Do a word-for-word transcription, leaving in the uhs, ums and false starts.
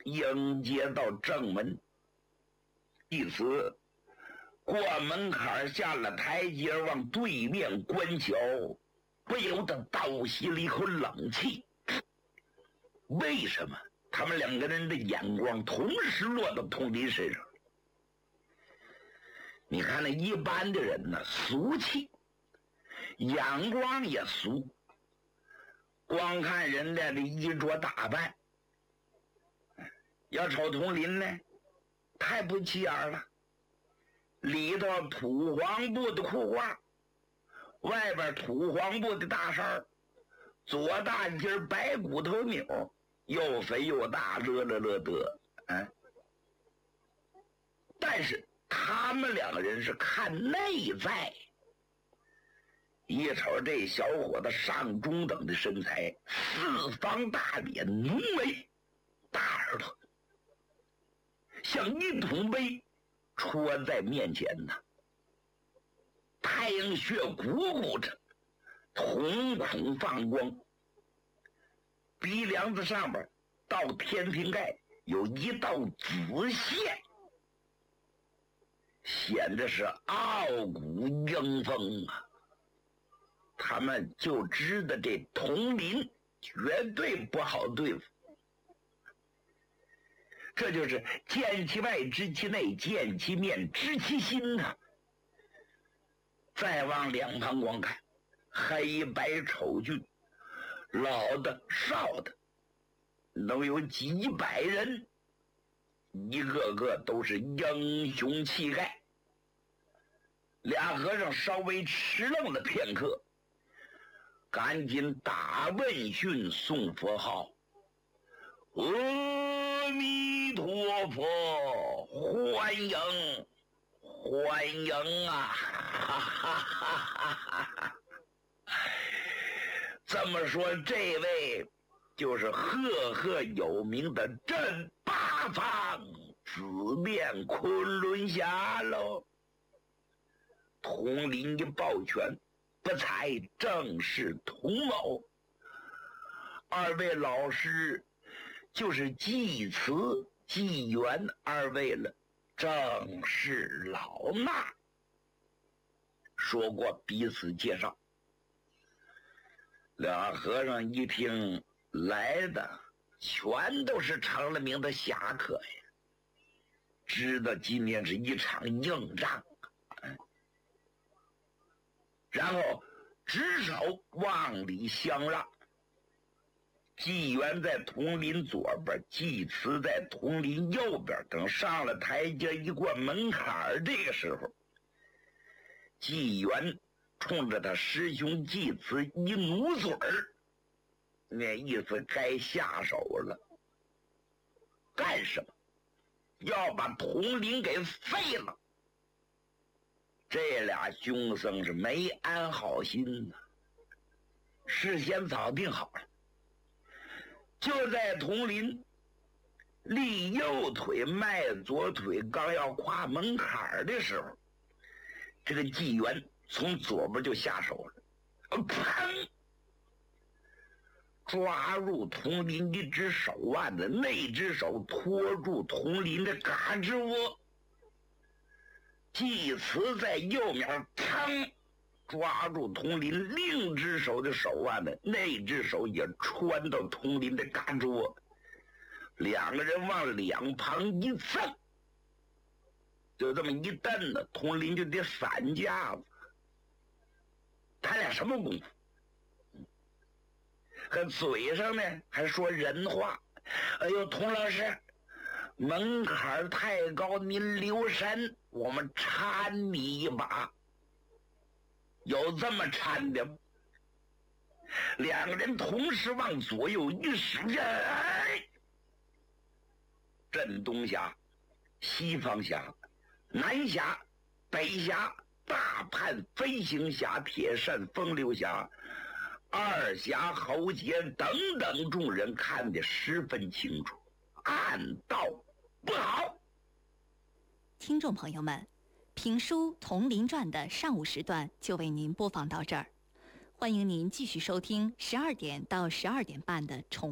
迎接到正门。一此过门槛下了台阶，往对面观瞧，不由得倒吸了一口冷气。为什么？他们两个人的眼光同时落到佟林身上。你看那一般的人呢，俗气，眼光也俗，光看人家的衣着打扮，要瞅佟林呢，太不起眼了。里头土黄布的裤褂，外边土黄布的大衫，左大襟白骨头纽，又肥又大，乐乐乐得。哎，但是他们两个人是看内在。一瞅这小伙子上中等的身材，四方大脸，浓眉大耳朵，像一桶杯戳在面前呢。太阳穴鼓鼓着，瞳孔放光，鼻梁子上边到天庭盖有一道紫线，显得是傲骨英风啊。他们就知道这佟林绝对不好对付。这就是见其外知其内，见其面知其心呐、啊。再往两旁观看，黑白丑俊，老的少的，能有几百人，一个个都是英雄气概。俩和尚稍微迟愣了片刻，赶紧打问讯诵佛号：阿弥陀佛，欢迎欢迎啊！哈哈哈哈哈哈！这么说，这位就是赫赫有名的镇八方紫面昆仑侠喽。佟林一抱拳，不才正是佟某。二位老师就是济慈、济源二位了，正是老衲。说过彼此介绍，俩和尚一听来的全都是成了名的侠客呀，知道今天是一场硬仗。然后执手往里相让，济源在佟林左边，济慈在佟林右边。等上了台阶一过门槛，这个时候济源冲着他师兄济慈一努嘴儿，那意思该下手了。干什么？要把佟林给废了。这俩凶僧是没安好心呐、啊，事先早定好了。就在佟林立右腿迈左腿刚要跨门槛的时候，这个济源从左边就下手了，砰！抓入佟林一只手腕子，那只手拖住佟林的嘎吱窝。济慈在右面砰抓住佟林另一只手的手腕子，那只手也穿到佟林的嘎吱窝，两个人往两旁一蹭，就这么一蹬呢，佟林就得散架子。他俩什么功夫？可嘴上呢还说人话，哎呦，佟老师，门槛太高，您留神，我们搀你一把。有这么搀的吗？两个人同时往左右一使劲，镇东峡、西方峡、南峡、北峡、大判飞行峡、铁扇风流峡、二峡侯杰等等众人看得十分清楚，暗道不好。 听众朋友们，评书《铜陵传》的上午时段就为您播放到这儿，欢迎您继续收听十二点到十二点半的重